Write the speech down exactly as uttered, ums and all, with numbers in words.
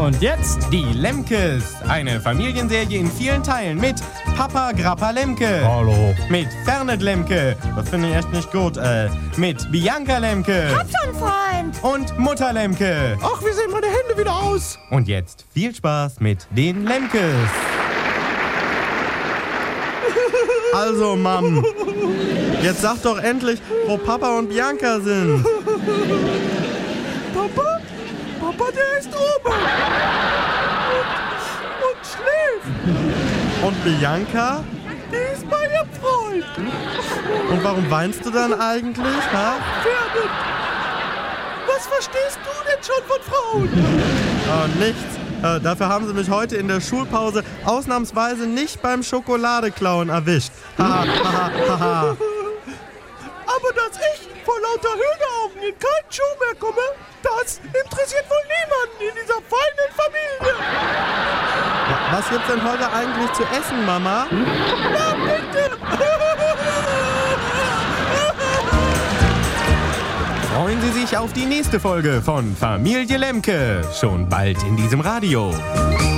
Und jetzt die Lemkes. Eine Familienserie in vielen Teilen mit Papa Grappa Lemke. Hallo. Mit Fernet Lemke. Das finde ich echt nicht gut. Äh, mit Bianca Lemke. Hab schon, Freund. Und Mutter Lemke. Ach, wie sehen meine Hände wieder aus? Und jetzt viel Spaß mit den Lemkes. Also, Mom, jetzt sag doch endlich, wo Papa und Bianca sind. Papa? Papa, der ist oben. Und, und schläft. Und Bianca? Die ist bei ihrem Freund. Und warum weinst du dann eigentlich, ha? Fernet. Was verstehst du denn schon von Frauen? Oh, nichts. Äh, dafür haben sie mich heute in der Schulpause ausnahmsweise nicht beim Schokoladeklauen erwischt. Haha, haha, haha. Aber dass ich vor lauter Hühneraugen in keinen Schuh mehr komme, das interessiert wohl niemanden in dieser feinen Familie. Was gibt's denn heute eigentlich zu essen, Mama? Na bitte. Freuen Sie sich auf die nächste Folge von Familie Lemke. Schon bald in diesem Radio.